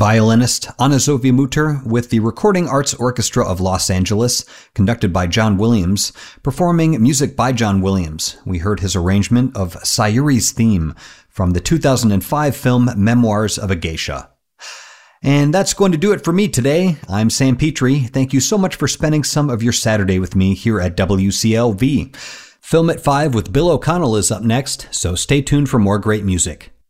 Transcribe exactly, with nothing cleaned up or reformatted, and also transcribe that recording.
violinist Anna Sophie Mutter with the Recording Arts Orchestra of Los Angeles, conducted by John Williams, performing music by John Williams. We heard his arrangement of Sayuri's theme from the two thousand five film Memoirs of a Geisha. And that's going to do it for me today. I'm Sam Petrie. Thank you so much for spending some of your Saturday with me here at W C L V. Film at five with Bill O'Connell is up next, so stay tuned for more great music.